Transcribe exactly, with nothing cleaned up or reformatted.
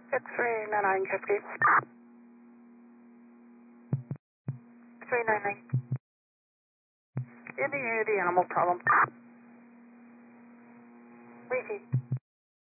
X-ray nine nine Cascade. X-ray nine nine. In the area of the animal problem. Receive.